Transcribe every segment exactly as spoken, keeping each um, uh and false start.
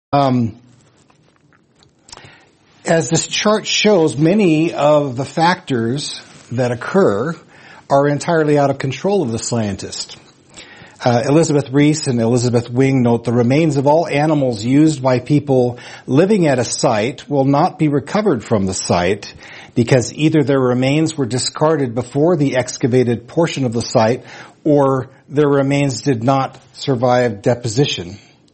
Um, as this chart shows, many of the factors that occur are entirely out of control of the scientist. Uh, Elizabeth Reese and Elizabeth Wing note the remains of all animals used by people living at a site will not be recovered from the site because either their remains were discarded before the excavated portion of the site or their remains did not survive deposition.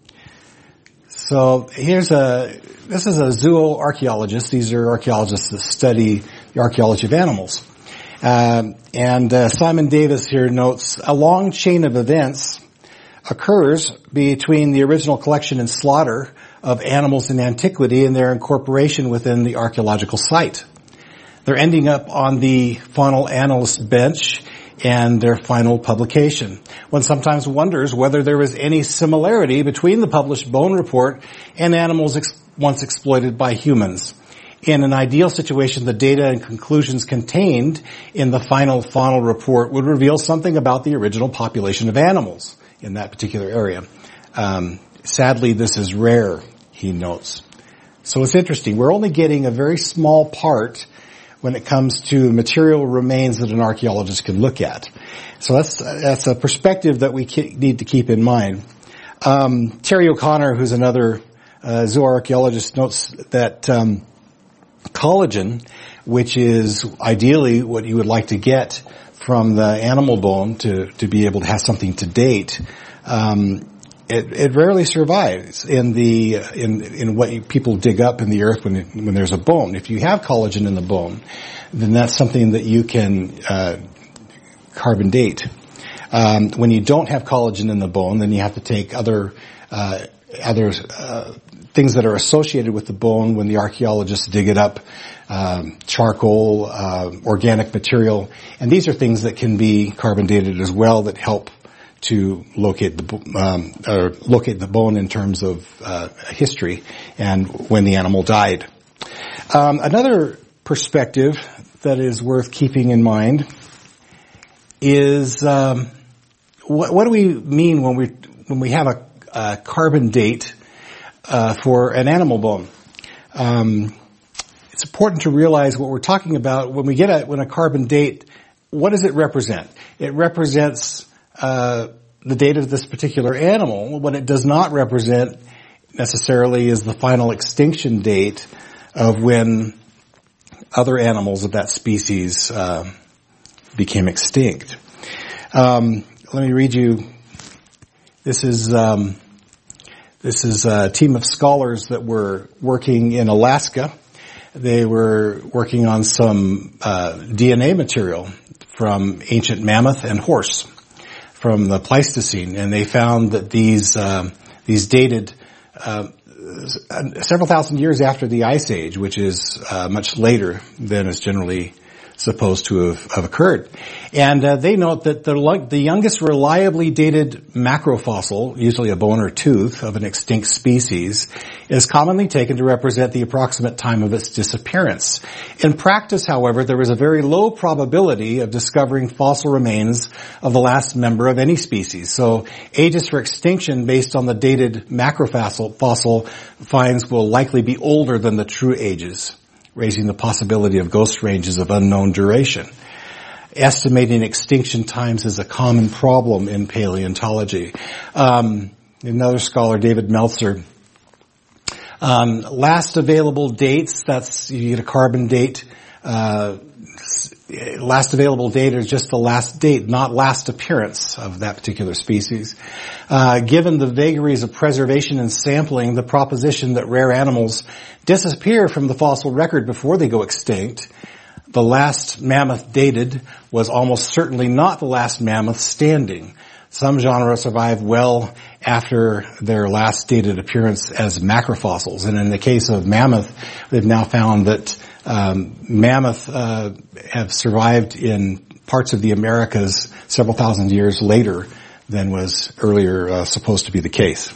So here's a, this is a zooarchaeologist. These are archaeologists that study the archaeology of animals. Um, and uh, Simon Davis here notes a long chain of events occurs between the original collection and slaughter of animals in antiquity and their incorporation within the archaeological site. They're ending up on the faunal annalist bench and their final publication. One sometimes wonders whether there was any similarity between the published bone report and animals ex- once exploited by humans. In an ideal situation, the data and conclusions contained in the final faunal report would reveal something about the original population of animals in that particular area. Um, sadly, this is rare, he notes. So it's interesting. We're only getting a very small part when it comes to material remains that an archaeologist can look at. So that's that's a perspective that we need to keep in mind. Um, Terry O'Connor, who's another uh, zooarchaeologist, notes that um, collagen, which is ideally what you would like to get from the animal bone to, to be able to have something to date, um, it, it rarely survives in the in in what you, people dig up in the earth when it, when there's a bone. If you have collagen in the bone, then that's something that you can uh, carbon date. Um, when you don't have collagen in the bone, then you have to take other uh, other uh, things that are associated with the bone when the archaeologists dig it up, um, charcoal, uh, organic material, and these are things that can be carbon dated as well that help to locate the um, or locate the bone in terms of uh, history and when the animal died. Um, another perspective that is worth keeping in mind is um, what, what do we mean when we when we have a, a carbon date uh, for an animal bone? Um, it's important to realize what we're talking about when we get a when a carbon date. What does it represent? It represents Uh, the date of this particular animal. What it does not represent necessarily is the final extinction date of when other animals of that species uh, became extinct. Um, let me read you. This is um, this is a team of scholars that were working in Alaska. They were working on some uh, D N A material from ancient mammoth and horse from the Pleistocene, and they found that these um, these dated uh, several thousand years after the Ice Age, which is uh, much later than is generally supposed to have, have occurred. And uh, they note that the, the youngest reliably dated macrofossil, usually a bone or tooth of an extinct species, is commonly taken to represent the approximate time of its disappearance. In practice, however, there is a very low probability of discovering fossil remains of the last member of any species. So ages for extinction based on the dated macrofossil fossil finds will likely be older than the true ages, raising the possibility of ghost ranges of unknown duration. Estimating extinction times is a common problem in paleontology. Um, another scholar, David Meltzer, um, last available dates, that's, you get a carbon date, uh, last available date is just the last date, not last appearance of that particular species. Uh, given the vagaries of preservation and sampling, the proposition that rare animals disappear from the fossil record before they go extinct, the last mammoth dated was almost certainly not the last mammoth standing. Some genera survive well after their last dated appearance as macrofossils. And in the case of mammoth, they've now found that um, mammoth uh, have survived in parts of the Americas several thousand years later than was earlier uh, supposed to be the case.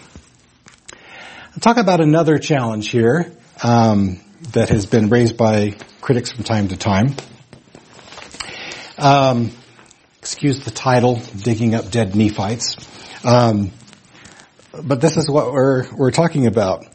I'll talk about another challenge here um, that has been raised by critics from time to time. Um, excuse the title, Digging Up Dead Nephites. Um, but this is what we're we're talking about.